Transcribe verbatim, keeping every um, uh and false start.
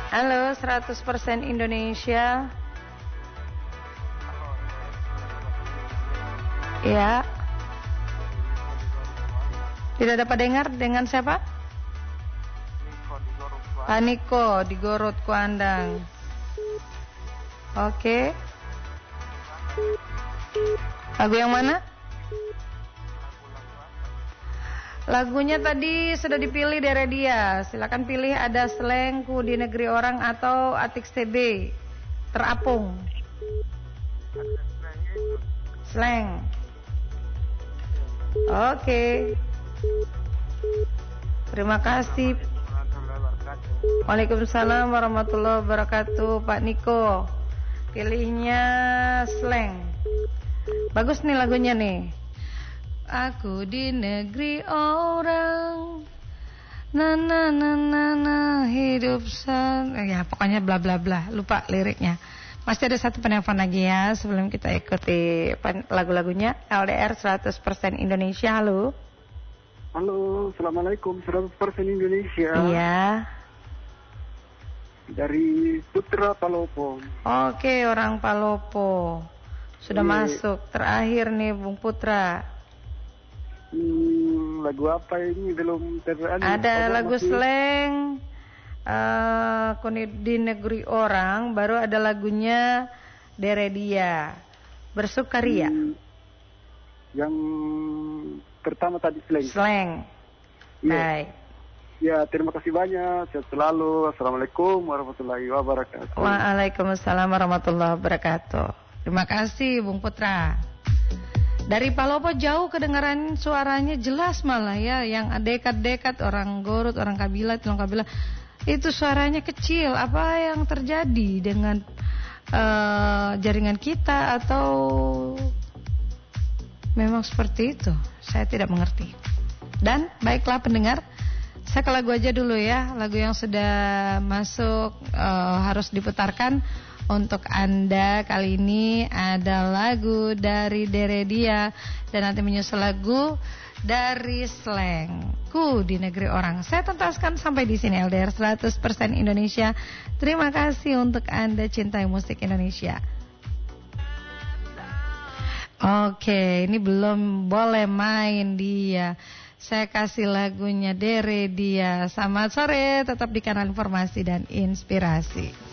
Halo, seratus persen Indonesia. Ya. Tidak dapat dengar, dengan siapa? Pak Niko di Gorod Kuandang. Oke. Lagu yang mana? Lagunya tadi sudah dipilih dari dia. Silakan pilih, ada Slengku di Negeri Orang atau Atik T B Terapung. Sleng. Oke. Terima kasih. Waalaikumsalam warahmatullahi wabarakatuh. Pak Niko, pilihnya Sleng. Bagus nih lagunya nih. Aku di negeri orang, na na na na na hidup san, ya pokoknya bla bla bla, lupa liriknya. Masih ada satu penelpon lagi ya sebelum kita ikuti lagu-lagunya. L D R seratus persen Indonesia. Halo. Halo, assalamualaikum. seratus persen Indonesia. Iya. Dari Putra Palopo. Oke, orang Palopo sudah Iya. masuk terakhir nih Bung Putra. Hmm, lagu apa ini belum ter- Ada oh, lagu masih... Sleng, uh, Kuni di Negeri Orang, baru ada lagunya Deredia, Bersukaria. Hmm, yang pertama tadi Sleng. Sleng. Ya. Baik. Ya, terima kasih banyak. Sehat selalu. Assalamualaikum warahmatullahi wabarakatuh. Waalaikumsalam warahmatullahi wabarakatuh. Terima kasih Bung Putra. Dari Palopo jauh kedengaran suaranya jelas malah ya, yang dekat-dekat orang Gorod, orang Kabila, orang Kabila itu suaranya kecil. Apa yang terjadi dengan uh, jaringan kita atau memang seperti itu? Saya tidak mengerti. Dan baiklah pendengar, saya ke lagu aja dulu ya, lagu yang sudah masuk uh, harus diputarkan. Untuk Anda kali ini ada lagu dari Deredia dan nanti menyusul lagu dari Slengku di Negeri Orang. Saya tuntaskan sampai di sini L D R seratus persen Indonesia. Terima kasih untuk Anda cintai musik Indonesia. Oke, ini belum boleh main dia. Saya kasih lagunya Deredia. Selamat sore, tetap di kanal informasi dan inspirasi.